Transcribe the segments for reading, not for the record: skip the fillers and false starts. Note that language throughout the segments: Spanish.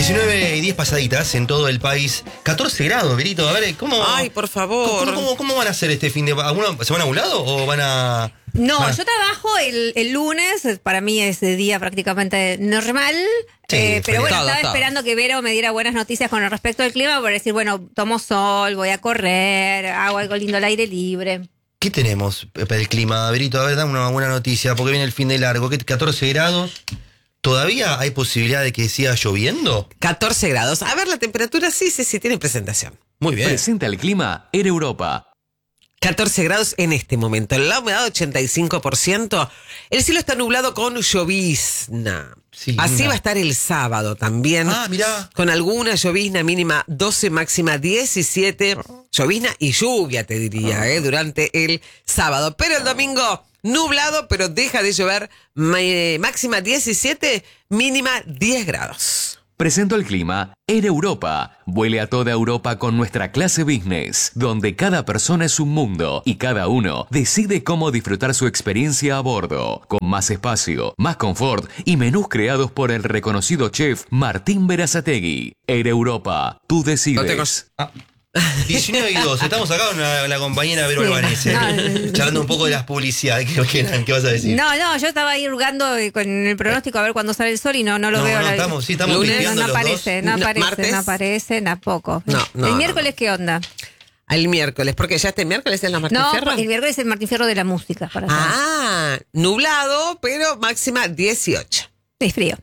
19 y 10 pasaditas en todo el país. 14 grados, Virito. A ver, ¿cómo? Ay, por favor. ¿Cómo van a hacer este fin de... ¿Se van a un lado o van a...? No, yo trabajo el lunes, para mí es día prácticamente normal, Sí, pero bueno, todo. estaba esperando que Vero me diera buenas noticias con respecto al clima para decir, bueno, tomo sol, voy a correr, hago algo lindo al aire libre. ¿Qué tenemos para el clima, Virito? A ver, dame una buena noticia, porque viene el fin de largo. ¿Qué, 14 grados? ¿Todavía hay posibilidad de que siga lloviendo? 14 grados. A ver, la temperatura sí, tiene presentación. Muy bien. Presenta el clima en Europa. 14 grados en este momento. La humedad 85%. El cielo está nublado con llovizna. Sí, Así linda. va a estar el sábado también. Ah, mirá. Con alguna llovizna mínima 12, máxima 17. Llovizna y lluvia, te diría, durante el sábado. Pero el domingo, nublado, pero deja de llover. Máxima 17, mínima 10 grados. Presento el clima en Europa. Vuele a toda Europa con nuestra clase business, donde cada persona es un mundo y cada uno decide cómo disfrutar su experiencia a bordo, con más espacio, más confort y menús creados por el reconocido chef Martín Berazategui. Air Europa, tú decides. 19 y 2. Estamos acá con la compañera Vero Sí. Albanese, charlando un poco de las publicidades. ¿Qué vas a decir? No, yo estaba ahí hurgando con el pronóstico a ver cuándo sale el sol y no lo veo. Estamos Lunes, pisteando no los aparece, dos. ¿Martes? no aparece, tampoco. No, ¿El miércoles qué onda? Al miércoles, porque ya este miércoles es la Martín No, Fierro. el miércoles es el Martín Fierro de la música. Para Nublado, pero máxima 18. es frío.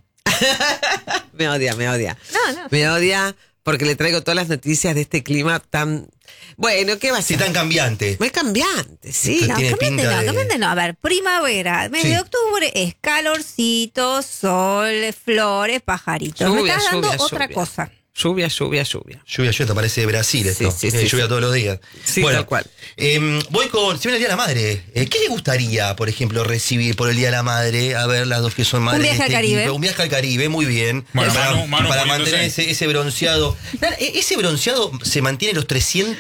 Me odia. No. Me odia porque le traigo todas las noticias de este clima tan... Bueno, ¿qué va a Sí, ser? tan cambiante. Muy cambiante, sí. No, tiene pinta de- Cambiante no. A ver, primavera, mes Sí. de octubre es calorcito, sol, flores, pajaritos. Me Lluvia, estás dando lluvia, otra lluvia. cosa. Lluvia. Lluvia, te parece de Brasil esto. Sí, Lluvia sí. todos los días. Sí, Bueno, tal cual. Voy con... Se viene el Día de la Madre. ¿Qué le gustaría, por ejemplo, recibir por el Día de la Madre? A ver, las dos que son madres. Un viaje de este al Caribe. equipo. Un viaje al Caribe, muy bien. Bueno, para Manu para poniéndose. mantener ese bronceado. Ese bronceado se mantiene los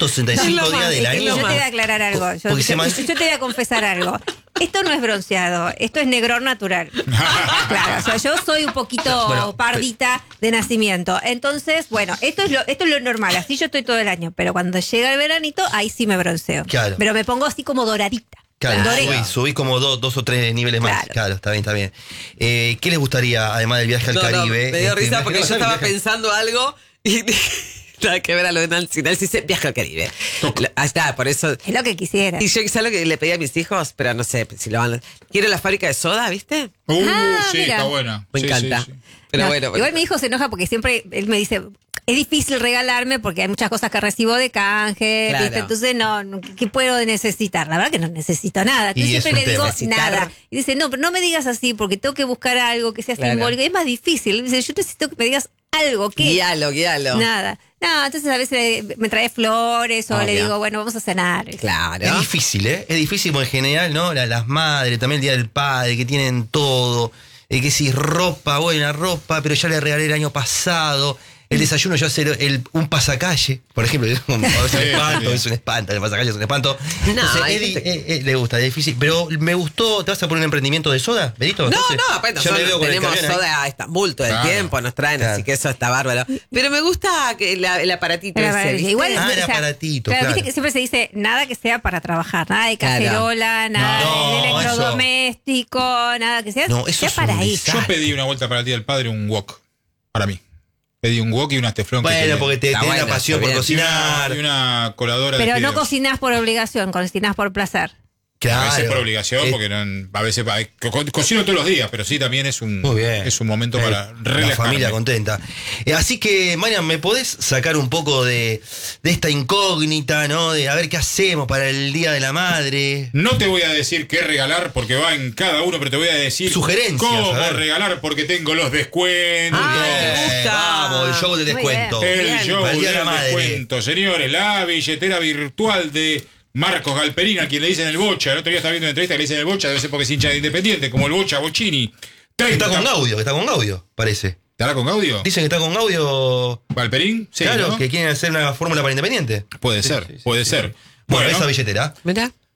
365 No, días del es que año. Yo te voy a aclarar algo. Yo te voy a confesar algo. Esto no es bronceado, esto es negrón natural. Claro, o sea, yo soy un poquito Bueno, pardita de nacimiento. Entonces, bueno, esto es lo normal, así yo estoy todo el año. Pero cuando llega el veranito, ahí sí me bronceo. Claro. Pero me pongo así como doradita. Claro, Doré. subí como dos o tres niveles más. Claro. Claro, está bien. ¿Qué les gustaría, además del viaje al Caribe? Me dio risa porque yo viaje- estaba pensando algo y nada que ver a lo de Nancy. Nancy dice viaje al Caribe. Ahí está, por eso... Es lo que quisiera. Y yo, ¿sabes lo que le pedí a mis hijos? Pero no sé si lo van a... Quiero la fábrica de soda, ¿viste? Sí, mira. está buena. Me Sí, encanta. sí, sí. Pero No, bueno. igual mi hijo se enoja porque siempre él me dice, es difícil regalarme porque hay muchas cosas que recibo de canje, Claro. ¿viste? Entonces ¿qué puedo necesitar? La verdad que no necesito nada. Entonces Y es siempre un le digo tema. Necesitar. nada. Y dice, no, pero no me digas así porque tengo que buscar algo que sea Claro. simbólico. Es más difícil. Y dice, yo necesito que me digas algo. ¿Qué? Guíalo. Nada. No, entonces a veces me trae flores o le Obvio. digo, bueno, vamos a cenar. Claro. Es difícil, ¿eh? Es difícil porque en general, ¿no? Las madres, también el Día del Padre, que tienen todo. Que si ropa, buena ropa, pero ya le regalé el año pasado. El desayuno ya hace un pasacalle, por ejemplo. Es un espanto, es un espanto. El pasacalle es un espanto. No, Entonces, hay le gusta, es difícil. Pero me gustó. ¿Te vas a poner un emprendimiento de soda, Berito? No, Entonces, apenas ya me veo con el tenemos camión ahí. soda a Estambul todo el Claro. tiempo, nos traen, Claro. así que eso está bárbaro. Pero me gusta que el aparatito ese, ¿viste? Igual, Ah, o el sea, aparatito, claro, claro. viste que siempre se dice nada que sea para trabajar, nada de Claro. cacerola, nada No, de eso. electrodoméstico, nada que sea, No, eso sea es para un ahí. desastre. Yo pedí una vuelta para el Día del Padre, un wok. Para mí. Pedí un wok y unas teflón. Bueno, porque tenés Está la bueno, pasión está por bien. cocinar. Y una coladora de Pero no fideos. cocinás por obligación, cocinás por placer. A veces Claro. por obligación, porque a veces cocino todos los días, pero sí también es un Muy bien. es un momento para La relajarme. familia contenta. Así que, Marian, ¿me podés sacar un poco de esta incógnita, ¿no? De a ver qué hacemos para el Día de la Madre. No te voy a decir qué regalar porque va en cada uno, pero te voy a decir Sugerencias, cómo a ver. regalar porque tengo los descuentos. Me gusta. Vamos, el show de Muy descuento. bien. El show Para el Día de la del Madre. descuento, señores, la billetera virtual de Marcos Galperín, a quien le dicen el Bocha. El otro día estaba viendo una entrevista que le dicen el Bocha, debe ser porque es hincha de Independiente, como el Bocha Bocini. Está con Gaudio, parece. ¿Estará con Gaudio? Dicen que está con Gaudio. ¿Galperín? Sí, claro, ¿no? que quieren hacer una fórmula para Independiente. Puede ser, puede ser. Bueno, Bueno, esa billetera. Mirá.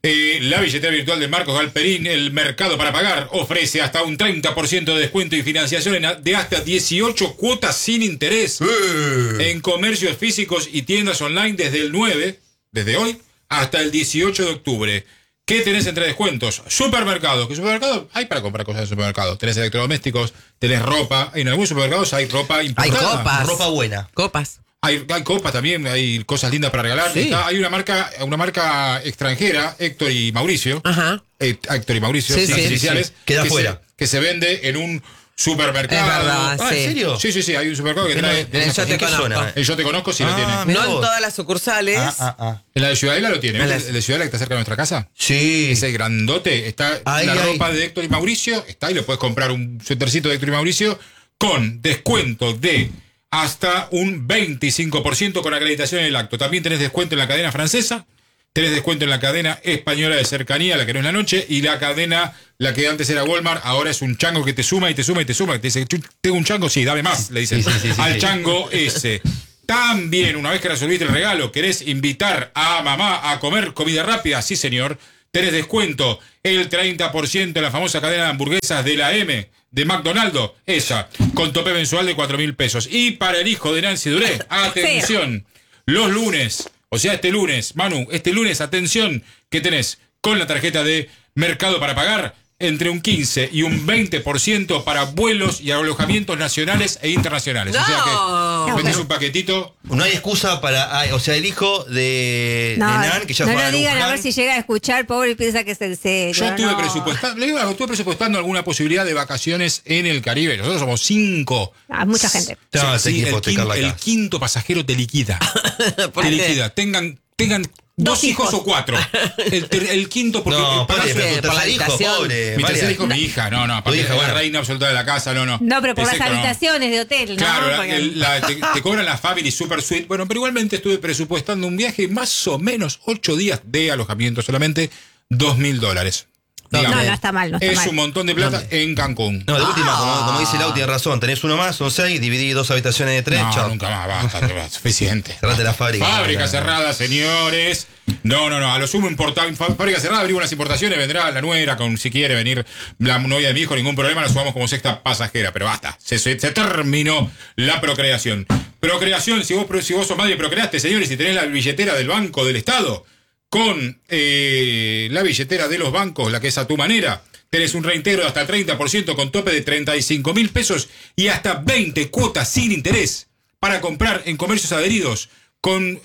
La billetera virtual de Marcos Galperín, el mercado para pagar, ofrece hasta un 30% de descuento y financiación de hasta 18 cuotas sin interés en comercios físicos y tiendas online desde el 9, desde hoy, hasta el 18 de octubre. ¿Qué tenés entre descuentos? Supermercados. ¿Qué supermercado? Hay para comprar cosas en supermercados. Tenés electrodomésticos, tenés ropa. En algunos supermercados hay ropa importada. Hay copas. Ropa buena. Copas. Hay copas también, hay cosas lindas para regalar. Sí. Hay una marca extranjera, Héctor y Mauricio. Ajá. Héctor y Mauricio, Sí, las sí. iniciales, Queda que fuera. que se vende en un supermercado. Es verdad, Ah, sí. ¿en serio? Sí, hay un supermercado que trae. Yo te ¿En qué conozco. zona? El Yo Te Conozco sí lo tiene. Mirá No en vos. todas las sucursales. En la de Ciudadela lo tiene. En ¿Viste? la- El de Ciudadela que está cerca de nuestra casa. Sí. Ese grandote, está Ahí, la ahí. ropa de Héctor y Mauricio, está y le puedes comprar un suétercito de Héctor y Mauricio con descuento de hasta un 25% con acreditación en el acto. También tenés descuento en la cadena francesa, tenés descuento en la cadena española de cercanía, la que no es la noche, y la cadena, la que antes era Walmart, ahora es un chango que te suma y te suma y te suma. Te dice, tengo un chango, sí, dame más, le dicen Sí, al sí. chango ese. También, una vez que resolviste el regalo, querés invitar a mamá a comer comida rápida, sí señor, tenés descuento el 30% en la famosa cadena de hamburguesas de la M, de McDonald's, esa, con tope mensual de 4.000 pesos. Y para el hijo de Nancy Duré, atención, los lunes, o sea, este lunes, Manu, atención, ¿qué tenés? Con la tarjeta de Mercado para Pagar, entre un 15 y un 20% para vuelos y alojamientos nacionales e internacionales. O sea que No. vendés un paquetito. No hay excusa para. O sea, el hijo de No, Nan, que ya no fue a lo digan a Luján. ver si llega a escuchar, pobre, y piensa que es en serio. Yo estuve no. presupuestando, le digo algo, estuve presupuestando alguna posibilidad de vacaciones en el Caribe. Nosotros somos 5. Ah, mucha gente. No, Sí, te equipo, el quinto pasajero te liquida. ¿Por Te qué? liquida. Tengan dos hijos o 4. El quinto, porque No, pagás- pobre, pero tu por la tercer hijo, habitación. pobre. mi tercer María. hijo, mi hija. No, aparte hija, es la bueno. reina absoluta de la casa, no. No, pero por Es las esto, no. habitaciones de hotel, ¿no? Claro, Porque- te cobran la Family Super Suite. Bueno, pero igualmente estuve presupuestando un viaje más o menos 8 días de alojamiento, solamente $2.000. No, Digamos. no está mal, no está Es mal. un montón de plata en Cancún. No, de última, como dice Lau, tiene razón. Tenés uno más, son 6, dividí 2 habitaciones de 3. No, chao. nunca más, basta, suficiente. Cerrate la fábrica. Fábrica cerrada, señores. No, a lo sumo fábrica cerrada, abrimos las importaciones, vendrá la nuera, si quiere venir la novia de mi hijo, ningún problema, la subamos como sexta pasajera, pero basta, se terminó la procreación. Procreación, si vos sos madre y procreaste, señores, si tenés la billetera del Banco del Estado, con la billetera de los bancos, la que es a tu manera, tenés un reintegro de hasta 30% con tope de 35.000 pesos y hasta 20 cuotas sin interés para comprar en comercios adheridos con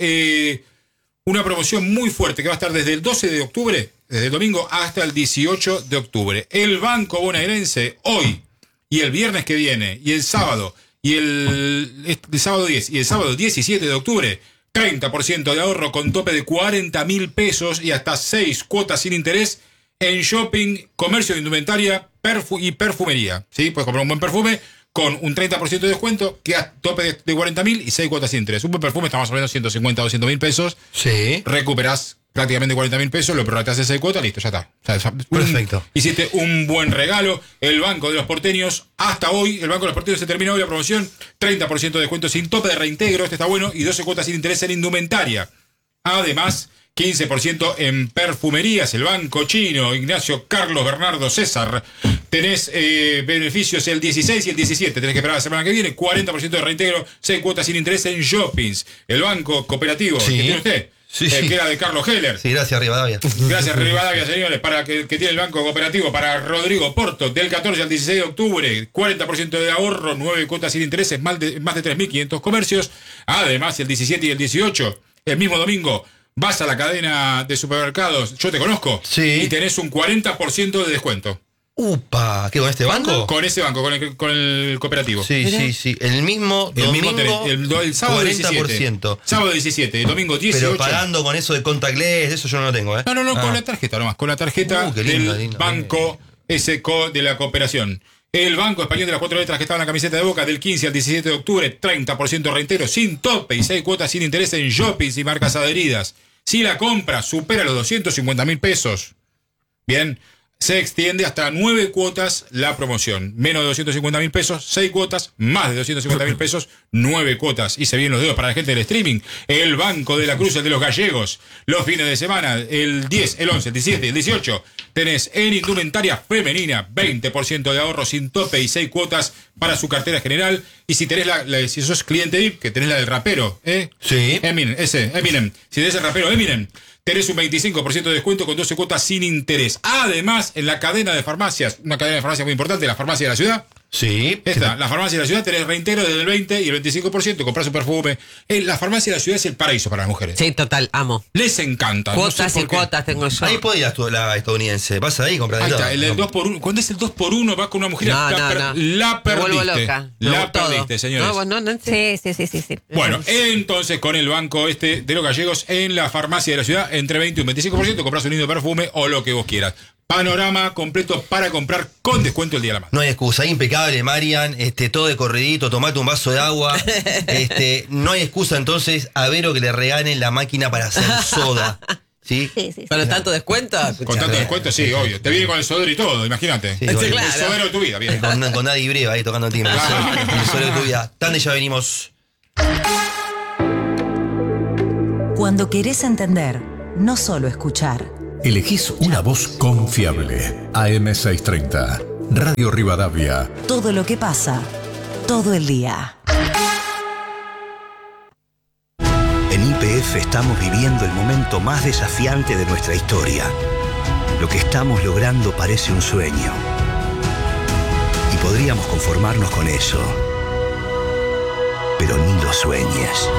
una promoción muy fuerte que va a estar desde el 12 de octubre, desde el domingo hasta el 18 de octubre. El Banco Bonaerense hoy y el viernes que viene y el sábado y el sábado 10 y el sábado 17 de octubre 30% de ahorro con tope de 40.000 pesos y hasta 6 cuotas sin interés en shopping, comercio de indumentaria y perfumería. ¿Sí? Puedes comprar un buen perfume con un 30% de descuento que a tope de 40.000 y 6 cuotas sin interés. Un buen perfume está más o menos 150 o 200.000 pesos. Sí. Recuperás prácticamente 40.000 pesos, lo prorrateás en 6 cuotas, listo, ya está. O sea, Perfecto. Hiciste un buen regalo. El Banco de los Porteños, hasta hoy, el Banco de los Porteños se terminó hoy la promoción. 30% de descuento sin tope de reintegro, este está bueno, y 12 cuotas sin interés en indumentaria. Además, 15% en perfumerías, el Banco Chino, Ignacio Carlos Bernardo César. Tenés beneficios el 16 y el 17, tenés que esperar la semana que viene. 40% de reintegro, 6 cuotas sin interés en shoppings. El Banco Cooperativo, Sí. que tiene usted, Sí. que era de Carlos Heller. Sí, gracias, Rivadavia. Gracias, Rivadavia, señores, para que tiene el Banco Cooperativo, para Rodrigo Porto, del 14 al 16 de octubre, 40% de ahorro, 9 cuotas sin intereses, más de 3.500 comercios. Además, el 17 y el 18, el mismo domingo, vas a la cadena de supermercados Yo Te Conozco, Sí. y tenés un 40% de descuento. Upa, ¿qué con este banco? Con ese banco, con el cooperativo. Sí. El mismo domingo, el sábado 40%. 17. Sábado 17, el domingo 18. Pero pagando con eso de contactless, eso yo no lo tengo, ¿eh? No, Ah. con la tarjeta nomás, con la tarjeta Qué lindo, del lindo. Banco SCO de la Cooperación. El Banco Español de las 4 letras que estaba en la camiseta de Boca del 15 al 17 de octubre, 30% reintegro sin tope y 6 cuotas sin interés en shoppings y marcas adheridas. Si la compra supera los 250.000 pesos, bien, se extiende hasta 9 cuotas la promoción. Menos de 250.000 pesos, 6 cuotas. Más de 250.000 pesos, 9 cuotas. Y se vienen los dedos para la gente del streaming. El Banco de la Cruz, el de los gallegos. Los fines de semana, el 10, el 11, el 17 y el 18, tenés en indumentaria femenina 20% de ahorro sin tope y 6 cuotas para su cartera general. Y si tenés si sos cliente VIP, que tenés la del rapero, Sí. Eminem. Si tenés el rapero Eminem, tenés un 25% de descuento con 12 cuotas sin interés. Además, en la cadena de farmacias, una cadena de farmacias muy importante, la farmacia de la ciudad. Sí. La farmacia de la ciudad, tenés reintegro desde el 20 y el 25%, compras un perfume. La farmacia de la ciudad es el paraíso para las mujeres. Sí, total, amo. Les encanta. Cuotas y cuotas tengo yo. Ahí podías tú, la estadounidense. Vas ahí y compras Ahí de todo. está, el del 2x1. Cuando es el 2x1, vas con una mujer. No. La Me perdiste. vuelvo loca. La Todo. perdiste, señores. No, vos no. Sí. Bueno, entonces con el banco de los gallegos en la farmacia de la ciudad, entre 20 y un 25%, compras un lindo perfume o lo que vos quieras. Panorama completo para comprar con descuento el día de la madre. No hay excusa, impecable, Marian, todo de corridito, tomate un vaso de agua. No hay excusa entonces a Vero que le regalen la máquina para hacer soda. ¿Sí? Sí. ¿Con tanto descuento? Con tanto descuento, sí, obvio. Te viene con el sodero y todo, imagínate. Sí, el claro. sodero de tu vida, bien. Con Daddy Breva ahí tocando timbre. El solo de tu vida. Tan de ya venimos. Cuando querés entender, no solo escuchar. Elegís una voz confiable. AM630. Radio Rivadavia. Todo lo que pasa, todo el día. En YPF estamos viviendo el momento más desafiante de nuestra historia. Lo que estamos logrando parece un sueño. Y podríamos conformarnos con eso. Pero ni lo sueñes.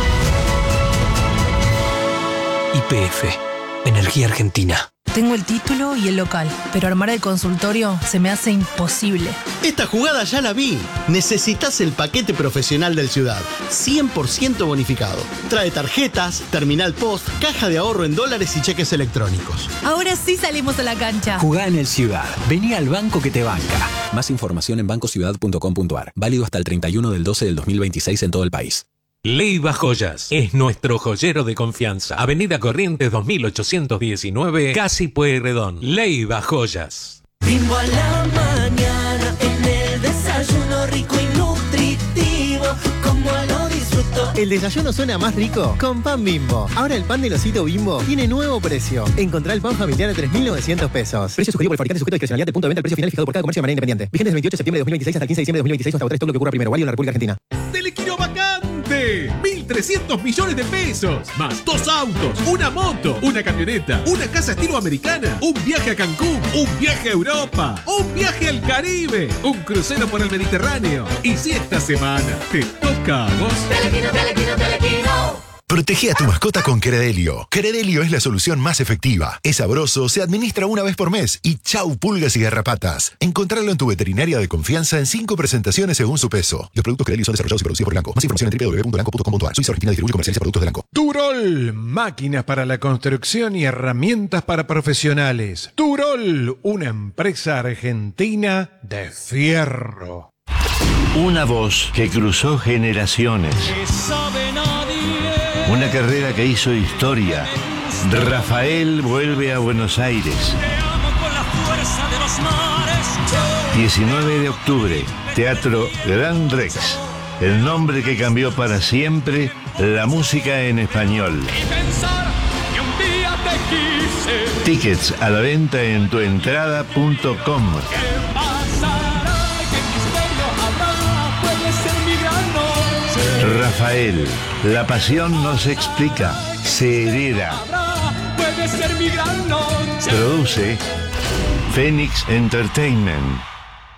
YPF. Energía Argentina. Tengo el título y el local, pero armar el consultorio se me hace imposible. Esta jugada ya la vi. Necesitas el paquete profesional del Ciudad. 100% bonificado. Trae tarjetas, terminal post, caja de ahorro en dólares y cheques electrónicos. Ahora sí salimos a la cancha. Jugá en el Ciudad. Vení al banco que te banca. Más información en bancociudad.com.ar. Válido hasta el 31 del 12 del 2026 en todo el país. Leiva Joyas es nuestro joyero de confianza. Avenida Corrientes 2819, casi Pueyrredón. Leiva Joyas. Bimbo a la mañana, en el desayuno rico y nutritivo, como lo disfruto. El desayuno suena más rico con pan Bimbo. Ahora el pan del osito Bimbo tiene nuevo precio. Encontrá el pan familiar a 3.900 pesos. Precio sugerido por el fabricante sujeto a discrecionalidad de punto de venta al precio final fijado por cada comercio de manera independiente. Vigente desde el 28 de septiembre de 2026 hasta el 15 de diciembre de 2026 hasta agotar stock lo que ocurra primero. Válido en la República Argentina. ¡Telequino vacante! 1.300 millones de pesos. Más 2 autos, una moto, una camioneta, una casa estilo americana, un viaje a Cancún, un viaje a Europa, un viaje al Caribe, un crucero por el Mediterráneo. Y si esta semana te toca a vos... Telequino. Protege a tu mascota con Credelio. Credelio es la solución más efectiva. Es sabroso, se administra una vez por mes y chau pulgas y garrapatas. Encontrarlo en tu veterinaria de confianza en 5 presentaciones según su peso. Los productos Credelio son desarrollados y producidos por Elanco. Más información en www.elanco.com.ar. Suiza Argentina distribuye y comercializa productos de Elanco. Turol, máquinas para la construcción y herramientas para profesionales. Turol, una empresa argentina de fierro. Una voz que cruzó generaciones. Una carrera que hizo historia. Rafael vuelve a Buenos Aires. 19 de octubre, Teatro Gran Rex. El nombre que cambió para siempre la música en español. Tickets a la venta en tuentrada.com. Rafael, la pasión no se explica, se hereda. Produce Phoenix Entertainment.